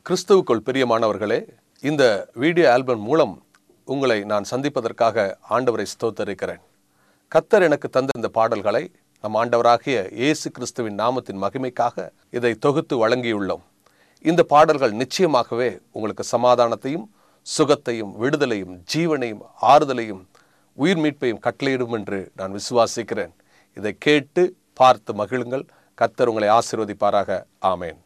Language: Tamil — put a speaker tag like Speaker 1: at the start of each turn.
Speaker 1: கிறிஸ்துவுக்குள் பிரியமானவர்களே, இந்த வீடியோ ஆல்பம் மூலம் உங்களை நான் சந்திப்பதற்காக ஆண்டவரை ஸ்தோத்தரிக்கிறேன். கர்த்தர் எனக்கு தந்த இந்த பாடல்களை நம் ஆண்டவராகிய இயேசு கிறிஸ்துவின் நாமத்தின் மகிமைக்காக இதை தொகுத்து வழங்கியுள்ளோம். இந்த பாடல்கள் நிச்சயமாகவே உங்களுக்கு சமாதானத்தையும், சுகத்தையும், விடுதலையும், ஜீவனையும், ஆறுதலையும், உயிர் மீட்பையும் கட்டளையிடும் என்று நான் விசுவாசிக்கிறேன். இதை கேட்டு பார்த்து மகிழுங்கள். கர்த்தர் உங்களை ஆசீர்வதிப்பாராக. ஆமேன்.